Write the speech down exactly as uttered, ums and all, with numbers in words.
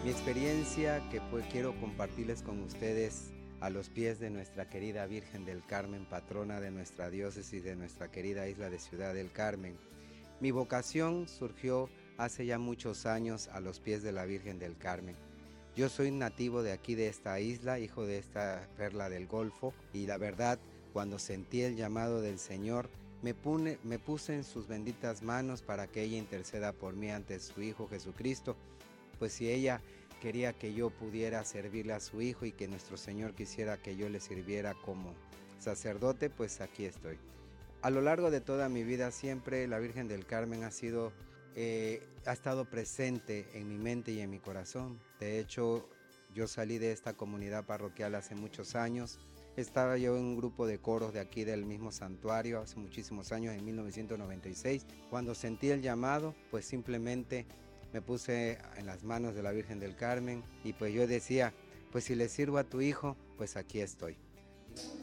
Mi experiencia que pues quiero compartirles con ustedes a los pies de nuestra querida Virgen del Carmen, patrona de nuestra diócesis, de nuestra querida isla de Ciudad del Carmen. Mi vocación surgió hace ya muchos años a los pies de la Virgen del Carmen. Yo soy nativo de aquí, de esta isla, hijo de esta perla del Golfo, y la verdad, cuando sentí el llamado del Señor, me, pune, me puse en sus benditas manos para que ella interceda por mí ante su Hijo Jesucristo. Pues si ella quería que yo pudiera servirle a su Hijo y que nuestro Señor quisiera que yo le sirviera como sacerdote, pues aquí estoy. A lo largo de toda mi vida siempre la Virgen del Carmen ha sido, eh, ha estado presente en mi mente y en mi corazón. De hecho, yo salí de esta comunidad parroquial hace muchos años. Estaba yo en un grupo de coros de aquí del mismo santuario hace muchísimos años, en mil novecientos noventa y seis. Cuando sentí el llamado, pues simplemente me puse en las manos de la Virgen del Carmen y pues yo decía, pues si le sirvo a tu Hijo, pues aquí estoy.